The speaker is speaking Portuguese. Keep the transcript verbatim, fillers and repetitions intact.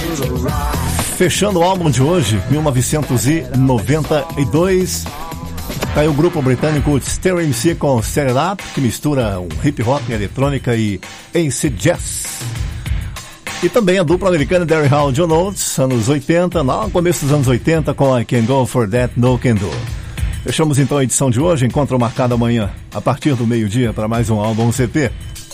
Fechando o álbum de hoje, mil novecentos e noventa e dois, tá aí o grupo britânico Stereo M C com Set It Up, que mistura um hip hop, eletrônica e acid jazz. E também a dupla americana Derry Hall John Oates, anos oitenta, no começo dos anos oitenta, com I Can Go For That, No Can Do. Fechamos então a edição de hoje, encontro marcado amanhã, a partir do meio-dia, para mais um álbum C P.